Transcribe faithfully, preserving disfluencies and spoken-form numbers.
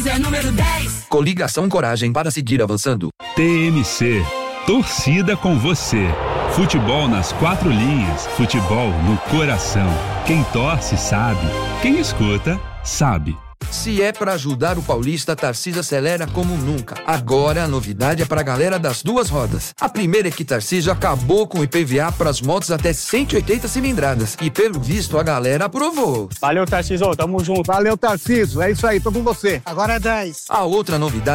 é número dez. Coligação Coragem para seguir avançando. T M C. Torcida com você. Futebol nas quatro linhas. Futebol no coração. Quem torce sabe. Quem escuta sabe. Se é pra ajudar o paulista, a Tarcísio acelera como nunca. Agora a novidade é pra galera das duas rodas. A primeira é que Tarcísio acabou com o I P V A pras motos até cento e oitenta cilindradas. E pelo visto a galera aprovou. Valeu, Tarcísio, tamo junto. Valeu, Tarcísio, é isso aí, tô com você. Agora é dez. A outra novidade